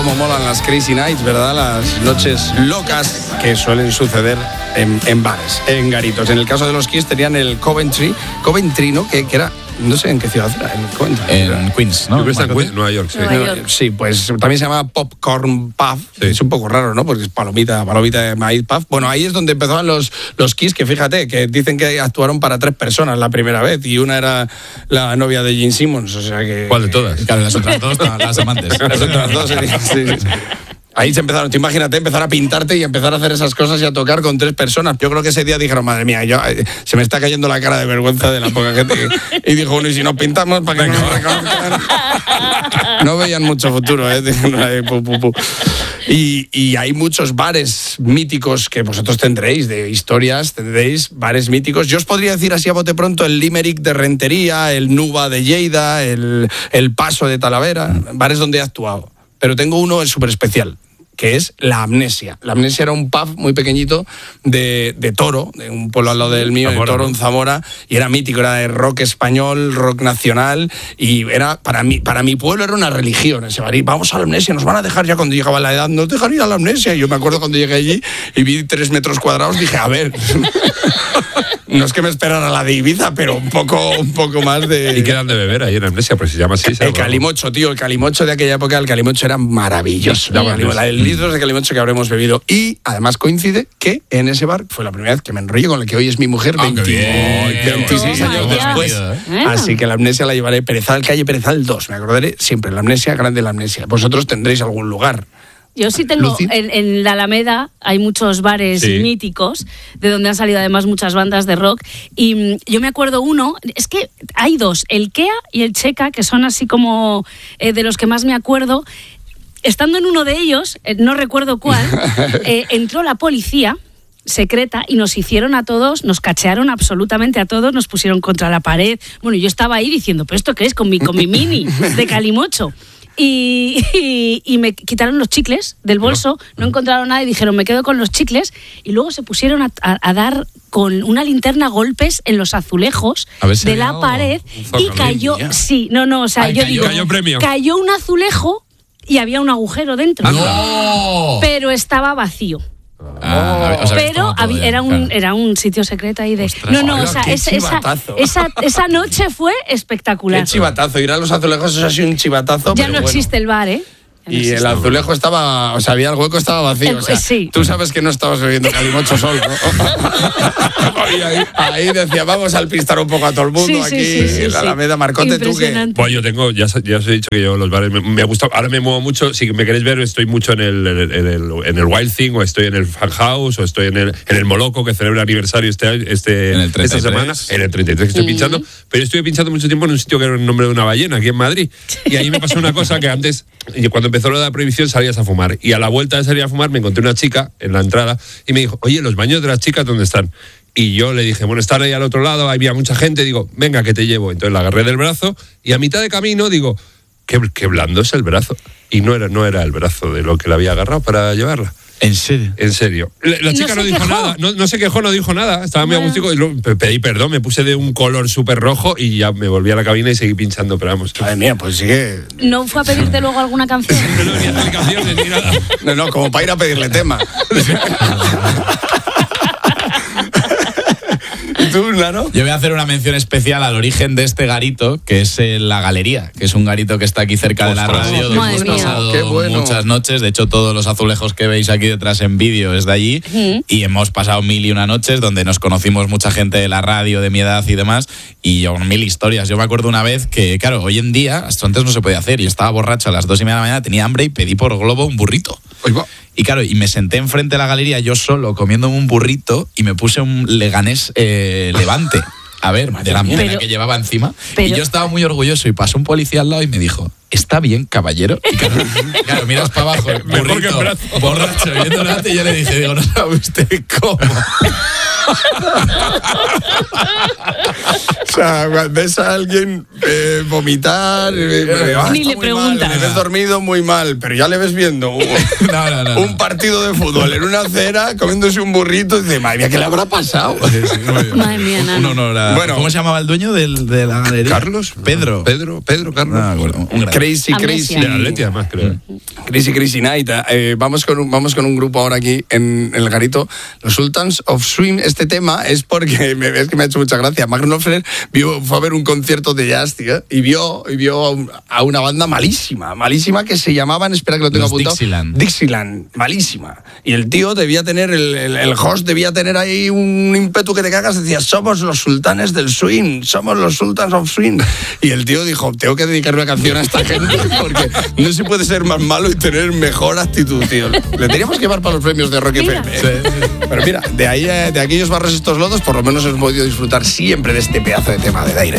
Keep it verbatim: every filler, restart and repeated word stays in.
cómo molan las Crazy Nights, ¿verdad? Las noches locas que suelen suceder en, en bares, en garitos. En el caso de los Kiss tenían el Coventry, Coventry, ¿no? Que, que era, no sé en qué ciudad era, en Coventry. En Queens, ¿no? Está en Queens, Nueva York, sí. Nueva York. Sí, pues también se llama Popcorn Puff. Sí. Es un poco raro, ¿no? Porque es palomita, palomita de maíz puff. Bueno, ahí es donde empezaban los, los Kiss, que fíjate, que dicen que actuaron para tres personas la primera vez y una era la novia de Gene Simmons, o sea que... ¿Cuál de todas? Claro, las otras dos, las amantes. Las otras dos, sí, sí. Ahí se empezaron, tú imagínate, empezar a pintarte y empezar a hacer esas cosas y a tocar con tres personas. Yo creo que ese día dijeron, madre mía, yo, eh, se me está cayendo la cara de vergüenza de la poca gente. Que... Y dijo, bueno, y si nos pintamos para que no nos reconozcan. No veían mucho futuro, ¿eh? Pu, pu, pu. Y, y hay muchos bares míticos que vosotros tendréis, de historias, tendréis bares míticos. Yo os podría decir así a bote pronto el Limerick de Rentería, el Nuba de Lleida, el, el Paso de Talavera, bares donde he actuado. Pero tengo uno súper especial, que es La Amnesia. La Amnesia era un pub muy pequeñito de, de Toro, de un pueblo al lado del mío, Zamora, de Toro, ¿no? en Zamora, y era mítico, era de rock español, rock nacional, y era para mí, para mi pueblo era una religión ese bar. Y vamos a La Amnesia, nos van a dejar ya cuando llegaba la edad, nos dejan ir a La Amnesia. Y yo me acuerdo cuando llegué allí y vi tres metros cuadrados, dije, a ver, no es que me esperara la de Ibiza, pero un poco, un poco más de... ¿Y qué dan de beber ahí en Amnesia? Pues se llama así. El calimocho, tío, el calimocho de aquella época, el calimocho era maravilloso. La El, Amnesia. el litros de calimocho que habremos bebido. Y además coincide que en ese bar fue la primera vez que me enrollé con el que hoy es mi mujer, Ah, qué veinte, bien, qué veintiséis bueno. años Vaya. después. ¿Eh? Así que La Amnesia la llevaré Perezal, calle Perezal dos. Me acordaré siempre, La Amnesia, grande La Amnesia. Vosotros tendréis algún lugar. Yo sí tengo, Lucy. en, en la Alameda hay muchos bares Sí. míticos, de donde han salido además muchas bandas de rock, y mm, yo me acuerdo uno, es que hay dos, el Kea y el Checa, que son así como eh, de los que más me acuerdo. Estando en uno de ellos, eh, no recuerdo cuál, eh, entró la policía secreta y nos hicieron a todos, nos cachearon absolutamente a todos, nos pusieron contra la pared. Bueno, yo estaba ahí diciendo, ¿pero esto qué es? Con mi, con mi mini de calimocho. Y, y, y me quitaron los chicles del bolso, no encontraron nada y dijeron, me quedo con los chicles. Y luego se pusieron a, a, a dar con una linterna golpes en los azulejos A ver si de había la pared un y zocalo. cayó, Mía. sí, no, no, o sea, Ay, yo cayó. digo, Cayó premio. cayó un azulejo y había un agujero dentro, ¡No! pero estaba vacío. Ah, o sea, Pero como todo había- ya, era un claro. era un sitio secreto ahí de Ostras, no no hola, o sea qué es- esa, chivatazo. esa esa noche fue Qué espectacular. chivatazo, ir a los azulejos es así un chivatazo. Ya pero no bueno. existe el bar, ¿eh? Ya no Y el existe. azulejo estaba, o sea, había el hueco, estaba vacío. El- o sea, sí. Tú sabes que no estabas bebiendo calimocho solo, ¿no? Y ahí, ahí decía, vamos a alpistar un poco a todo el mundo Sí, sí, aquí sí, sí, en la sí. Alameda. Marcote, tú que... Impresionante. Bueno, yo tengo, ya, ya os he dicho que yo los bares me, me gusta, ahora me muevo mucho, si me queréis ver, estoy mucho en el, en el, en el, en el Wild Thing, o estoy en el Fan House, o estoy en el, en el Moloco, que celebra aniversario este, año- este En el treinta y esta tres. semana, en el treinta y tres que estoy Mm. pinchando, pero estuve pinchando mucho tiempo en un sitio que era el nombre de una ballena, aquí en Madrid, y ahí me pasó una cosa que antes, y cuando empezó lo de la prohibición, salías a fumar, y a la vuelta de salir a fumar me encontré una chica en la entrada, y me dijo, oye, ¿los baños de las chicas dónde están? Y yo le dije, bueno, están ahí al otro lado, había mucha gente, digo, venga, que te llevo. Entonces la agarré del brazo y a mitad de camino digo, qué, qué blando es el brazo. Y no era, no era el brazo de lo que le había agarrado para llevarla. ¿En serio? En serio. La, la ¿Y no chica no, se dijo quejó? nada, no, no se quejó, no dijo nada. Estaba muy Bueno. agústico y luego pe- pedí perdón, me puse de un color súper rojo y ya me volví a la cabina y seguí pinchando, pero vamos. Madre mía, pues sigue... ¿No fue a pedirte luego alguna canción? No, no, ni explicaciones ni nada. No, no, como para ir a pedirle tema. ¿Y tú, Nano? Yo voy a hacer una mención especial al origen de este garito, que es eh, la Galería, que es un garito que está aquí cerca de la Ostras. radio, donde Madre hemos mía. pasado Qué bueno. muchas noches. De hecho, todos los azulejos que veis aquí detrás en vídeo es de allí. Ujú. Y hemos pasado mil y una noches donde nos conocimos mucha gente de la radio, de mi edad y demás. Y yo, mil historias. Yo me acuerdo una vez que, claro, hoy en día, esto antes no se podía hacer. Yo estaba borracho a las dos y media de la mañana, tenía hambre y pedí por Globo un burrito. Oye, va. Y claro, y me senté enfrente de la galería yo solo comiéndome un burrito y me puse un Leganés eh, Levante. A ver, de la mierda Pero- que llevaba encima. pero- Y yo estaba muy orgulloso y pasó un policía al lado y me dijo, ¿está bien, caballero? Y claro, claro, miras para abajo, Mejor burrito, que el brazo. borracho, viendo delante, y yo le dije, digo, no sabe usted cómo. O sea, ves a alguien eh, vomitar, eh, ah, Ni está le muy preguntas. mal, le ves dormido muy mal, pero ya le ves viendo un, No, no, no. no. un partido de fútbol en una acera, comiéndose un burrito, y dice, madre mía, ¿qué le habrá pasado? Sí, sí, muy bien. Madre mía, Nano. Un honor a- Bueno. ¿Cómo se llamaba el dueño del, de la galería? Carlos. Pedro. Pedro, Pedro, Carlos. No me acuerdo. Un grande. Crazy, Amnesia. crazy. De Atleti, además, creo. Crazy Crazy Night. Eh, vamos, con un, vamos con un grupo ahora aquí en, en el Garito. Los Sultans of Swing. Este tema es porque me, es que me ha hecho mucha gracia. Mark Knopfler vio, fue a ver un concierto de jazz, tío, y vio, y vio a, un, a una banda malísima, malísima que se llamaban, espera que lo tengo Los apuntado. Dixieland. Dixieland, malísima. Y el tío debía tener, el, el, el host debía tener ahí un ímpetu que te cagas. Decía, somos los sultanes del swing, somos los Sultans of Swing. Y el tío dijo, tengo que dedicar una canción a esta gente porque no se puede ser más malo y tener mejor actitud, tío. Le teníamos que llevar para los premios de Rock F M. ¿eh? Pero mira, de ahí, de aquellos barres estos lodos, por lo menos hemos podido disfrutar siempre de este pedazo de tema de Dire